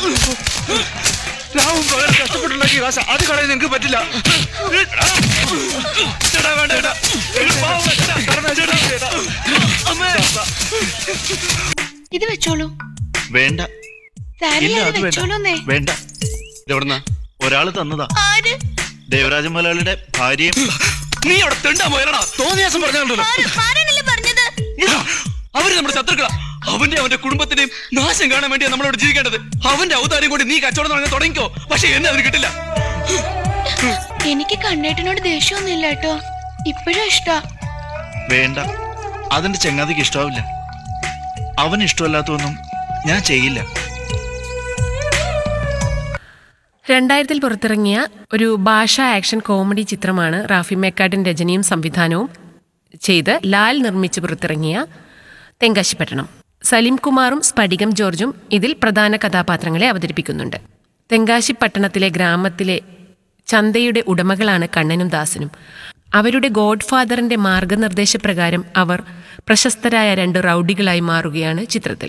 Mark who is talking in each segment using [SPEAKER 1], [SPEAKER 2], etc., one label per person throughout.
[SPEAKER 1] രാവും പകരം കഷ്ടപ്പെട്ടുണ്ടാക്കിയ കാശ അത് കളയാൻ നിങ്ങൾക്ക് പറ്റില്ല.
[SPEAKER 2] ഇത് വെച്ചോളൂ.
[SPEAKER 3] വേണ്ട വേണ്ട. എവിടുന്ന ഒരാള് തന്നതാ. ദേവരാജൻ മുതലാളിയുടെ ഭാര്യയും.
[SPEAKER 1] നീ അവിടെ തെണ്ടാ പോയടാ. തോന്നിയാസം പറഞ്ഞാണല്ലോ. അവര് നമ്മുടെ ശത്രുക്കളാ. അവന്റെ കുടുംബത്തിന്റെയും നാശം കാണാൻ വേണ്ടിയാ നമ്മളോട് ജീവിക്കേണ്ടത്. അവന്റെ ഔദാര്യം കൊണ്ട് നീ കച്ചവടം തുടങ്ങാൻ തുടങ്ങിക്കോ. പക്ഷെ എന്നെ അതിന് കിട്ടില്ല.
[SPEAKER 2] എനിക്ക് കണ്ണേട്ടനോട് ദേഷ്യമൊന്നും ഇല്ല കേട്ടോ. ഇപ്പോഴും ഇഷ്ടാ.
[SPEAKER 3] വേണ്ട, അതിന്റെ ചങ്ങാതിക്ക് ഇഷ്ടാവില്ല. അവന് ഇഷ്ടമല്ലാത്തൊന്നും ഞാൻ ചെയ്യില്ല.
[SPEAKER 4] 2000 പുറത്തിറങ്ങിയ ഒരു ഭാഷാ ആക്ഷൻ കോമഡി ചിത്രമാണ് റാഫി മേക്കാട്ടിൻ രചനയും സംവിധാനവും ചെയ്ത് ലാൽ നിർമ്മിച്ച് പുറത്തിറങ്ങിയ തെങ്കാശിപ്പട്ടണം. സലീം കുമാറും സ്ഫടികം ജോർജും ഇതിൽ പ്രധാന കഥാപാത്രങ്ങളെ അവതരിപ്പിക്കുന്നുണ്ട്. തെങ്കാശിപ്പട്ടണത്തിലെ ഗ്രാമത്തിലെ ചന്തയുടെ ഉടമകളാണ് കണ്ണനും ദാസനും. അവരുടെ ഗോഡ് ഫാദറിന്റെ മാർഗനിർദ്ദേശപ്രകാരം അവർ പ്രശസ്തരായ 2 റൗഡികളായി മാറുകയാണ് ചിത്രത്തിൽ.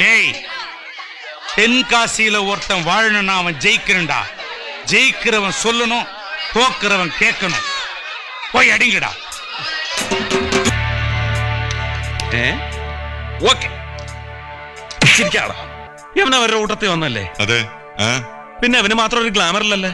[SPEAKER 5] தென்காசியில ஒருத்தன் வாழணும்னா அவன் ஜெயிக்கணும்டா. ஜெயிக்கிறவன் சொல்லணும், தோக்கிறவன் கேட்கணும். போய் அடிங்கடா.
[SPEAKER 1] ഓക്കെ, ശരിക്കാടാ. അവൻ അവരുടെ കൂട്ടത്തിൽ വന്നല്ലേ?
[SPEAKER 6] അതെ.
[SPEAKER 1] പിന്നെ അവന് മാത്രം ഒരു ഗ്ലാമറിലല്ലേ?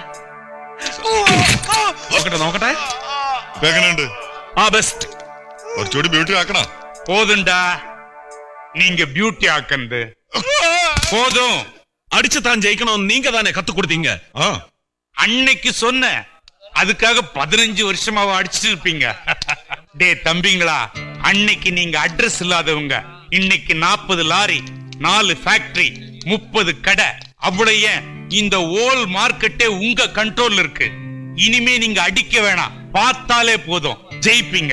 [SPEAKER 1] നോക്കട്ടെ
[SPEAKER 6] എങ്ങനെയുണ്ട്?
[SPEAKER 1] ബെസ്റ്റ്.
[SPEAKER 6] കുറച്ചുകൂടി ബ്യൂട്ടി ആക്കണ.
[SPEAKER 5] போதும்டா, நீங்க பியூட்டி ஆக்குறது போதும்.
[SPEAKER 1] அடிச்சு தான் ஜெயிக்கணும். நீங்க தானே கத்து கொடுத்தீங்க.
[SPEAKER 5] அன்னைக்கு சொன்ன, அதுக்காக 15 வருஷமாவ அடிச்சுட்டு இருப்பீங்க. டே தம்பிங்களா, அன்னைக்கு நீங்க அட்ரஸ் இல்லாதவங்க. இன்னைக்கு 40 லாரி, 4 ஃபேக்டரி, 30 கடை, அவ்வளவு இந்த ஓல் மார்க்கெட்டே உங்க கண்ட்ரோல்ல இருக்கு. இனிமே நீங்க அடிக்க வேணாம், பார்த்தாலே போதும், ஜெயிப்பீங்க.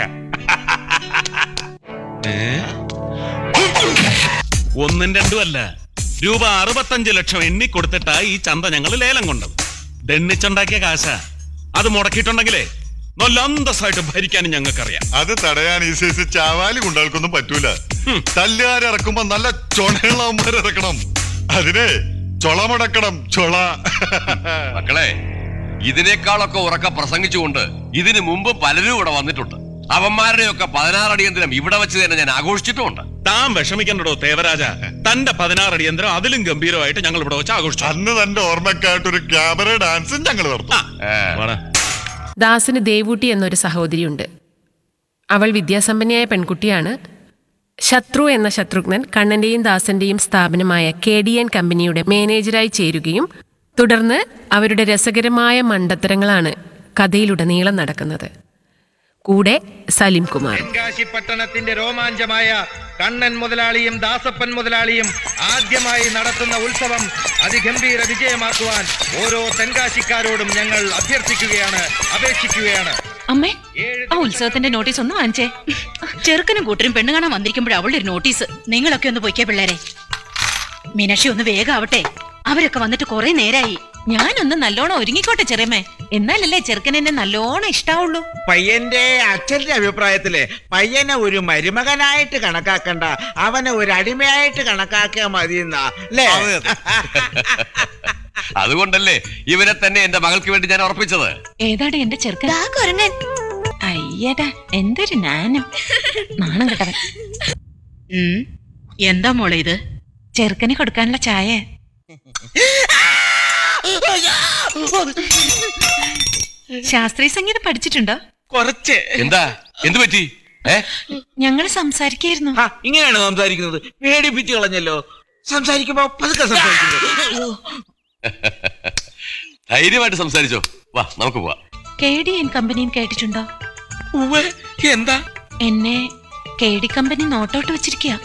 [SPEAKER 1] ഒന്നും രണ്ടും അല്ല, രൂപ 65 ലക്ഷം എണ്ണി കൊടുത്തിട്ടാ ഈ ചന്ത ഞങ്ങൾ ലേലം കൊണ്ടത്. ദണ്ണിച്ചുണ്ടാക്കിയ കാശ. അത് മുടക്കിയിട്ടുണ്ടെങ്കിലേ നല്ല അന്തസ്സായിട്ട് ഭരിക്കാനും ഞങ്ങൾക്കറിയാം.
[SPEAKER 6] അത് തടയാൻ ഈ സൈസ് ചാവാലി ഗുണ്ടകൾക്കൊന്നും പറ്റൂല. തല്ലുകാരിറക്കുമ്പോ നല്ല ചൊണയുള്ളവന്മാരിറക്കണം. അതിനെ ചൊളമുടക്കണം. ചൊള.
[SPEAKER 7] മക്കളെ, ഇതിനേക്കാളൊക്കെ ഉറക്ക പ്രസംഗിച്ചുകൊണ്ട് ഇതിനു മുമ്പ് പലരും ഇവിടെ വന്നിട്ടുണ്ട്. അവന്മാരുടെയൊക്കെ 16 അടിയന്തരം ഇവിടെ വെച്ച് തന്നെ ഞാൻ ആഘോഷിച്ചിട്ടുമുണ്ട്.
[SPEAKER 1] താൻ വിഷമിക്കണ്ടോ ദേവരാജ. തന്റെ 16 അടിയന്തരം അതിലും ഗംഭീരമായിട്ട് ഞങ്ങൾ ഇവിടെ വെച്ച് ആഘോഷിച്ചു.
[SPEAKER 6] അന്ന് തന്റെ ഓർമ്മക്കായിട്ടൊരു ക്യാമറ ഡാൻസും ഞങ്ങൾ നടത്തും.
[SPEAKER 4] ദാസന് ദേവൂട്ടി എന്നൊരു സഹോദരിയുണ്ട്. അവൾ വിദ്യാസമ്പന്നയായ പെൺകുട്ടിയാണ്. ശത്രു എന്ന ശത്രുഘ്നൻ കണ്ണന്റെയും ദാസന്റെയും സ്ഥാപനമായ KDN കമ്പനിയുടെ മാനേജരായി ചേരുകയും തുടർന്ന് അവരുടെ രസകരമായ മണ്ടത്തരങ്ങളാണ് കഥയിലുടനീളം നടക്കുന്നത്. കൂടെ സലീം കുമാർ.
[SPEAKER 8] തെങ്കാശിപ്പട്ടണത്തിന്റെ രോമാഞ്ചമായ കണ്ണൻ മുതലാളിയും ദാസപ്പൻ മുതലാളിയും ആദ്യമായി നടത്തുന്ന ഉത്സവം അതിഗംഭീര വിജയമാക്കുവാൻ ഓരോ തെങ്കാശിക്കാരോടും ഞങ്ങൾ അഭ്യർത്ഥിക്കുകയാണ്, അപേക്ഷിക്കുകയാണ്.
[SPEAKER 9] അമ്മേ, ആ ഉത്സവത്തിന്റെ നോട്ടീസ് ഒന്ന് വാങ്ങിച്ചേ. ചെറുക്കനും കൂട്ടരും പെണ്ണു കാണാൻ വന്നിരിക്കുമ്പോഴേ അവളുടെ ഒരു നോട്ടീസ്. നിങ്ങളൊക്കെ ഒന്ന് പൊയ്ക്കേ പിള്ളേരെ. മീനാക്ഷി ഒന്ന് വേഗാവട്ടെ. അവരൊക്കെ വന്നിട്ട് കുറെ നേരായി. ഞാനൊന്ന് നല്ലോണം ഒരുങ്ങിക്കോട്ടെ ചെറിയമ്മേ. എന്നാലല്ലേ ചെറുക്കൻ എന്നെ നല്ലോണം ഇഷ്ടാവുള്ളൂ.
[SPEAKER 8] പയ്യന്റെ അച്ഛന്റെ അഭിപ്രായത്തില് പയ്യനെ ഒരു മരുമകനായിട്ട് കണക്കാക്കണ്ട, അവനെ ഒരു അടിമയായിട്ട് കണക്കാക്കിയാ മതിയെന്നാ അല്ലേ?
[SPEAKER 7] അതുകൊണ്ടല്ലേ ഇവരെ തന്നെ എന്റെ മകൾക്ക് വേണ്ടി ഞാൻ ഉറപ്പിച്ചത്.
[SPEAKER 9] ഏതാടെ എന്റെ ചെറുക്കൻ? അയ്യടാ, എന്തൊരു നാനം. നാണം കെട്ടവൻ. എന്താ മോളെ ഇത്? ചെറുക്കന് കൊടുക്കാനുള്ള ചായ. ശാസ്ത്രീയ സംഗീതം പഠിച്ചിട്ടുണ്ടോ?
[SPEAKER 8] കുറച്ച്.
[SPEAKER 7] എന്താ, എന്ത് പറ്റി?
[SPEAKER 9] ഞങ്ങള് സംസാരിക്കായിരുന്നു.
[SPEAKER 8] ഇങ്ങനെയാണ് സംസാരിക്കുന്നത്? പേടിപ്പിച്ച് കളഞ്ഞല്ലോ. സംസാരിക്കുമ്പോ പതുക്കെ സംസാരിക്കുന്നു.
[SPEAKER 7] ധൈര്യമായിട്ട് സംസാരിച്ചോ. വാ, നമുക്ക് പോവാം.
[SPEAKER 9] KDN കമ്പനിയും കേട്ടിട്ടുണ്ടോ?
[SPEAKER 8] എന്താ?
[SPEAKER 9] എന്നെ KD കമ്പനി നോട്ടൗട്ട് വെച്ചിരിക്കുക.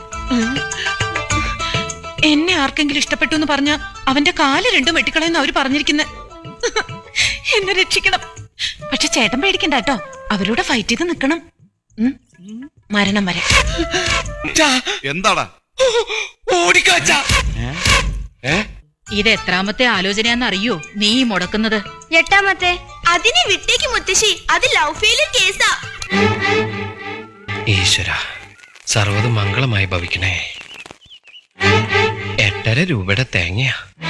[SPEAKER 9] എന്നെ ആർക്കെങ്കിലും ഇഷ്ടപ്പെട്ടു എന്ന് പറഞ്ഞ അവന്റെ കാല് 2 വെട്ടിക്കളയെന്ന് അവര് പറഞ്ഞിരിക്കുന്നത്. എന്നെ രക്ഷിക്കണം. പക്ഷെ ചേട്ടൻ പേടിക്കണ്ട കേട്ടോ. അവരോട് ഫൈറ്റ് ചെയ്ത് നിക്കണം, മരണം വരെ.
[SPEAKER 7] എന്താടാ
[SPEAKER 9] ഇത് എത്രാമത്തെ ആലോചനയാന്ന് അറിയോ നീ മുടക്കുന്നത്?
[SPEAKER 2] 8ാമത്തെ. അതിനെ വിട്ടേക്ക് മുത്തശ്ശി, അത് ലവ് ഫെയിലിയർ കേസാ.
[SPEAKER 10] ഈശ്വര, സർവ്വതും മംഗളമായി ഭവിക്കണേ. 8.5 രൂപയുടെ തേങ്ങയാ.